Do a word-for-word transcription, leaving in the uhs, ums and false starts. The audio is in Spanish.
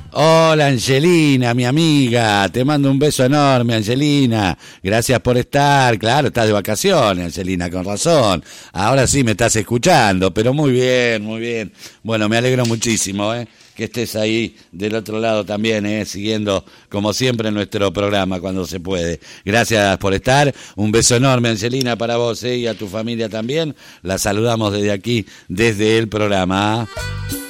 Hola Angelina, mi amiga, te mando un beso enorme, Angelina. Gracias por estar. Claro, estás de vacaciones, Angelina, con razón. Ahora sí me estás escuchando, pero muy bien, muy bien. Bueno, me alegro muchísimo, ¿eh? Que estés ahí del otro lado también, ¿eh? Siguiendo, como siempre, nuestro programa cuando se puede. Gracias por estar. Un beso enorme, Angelina, para vos, ¿eh? Y a tu familia también. La saludamos desde aquí, desde el programa.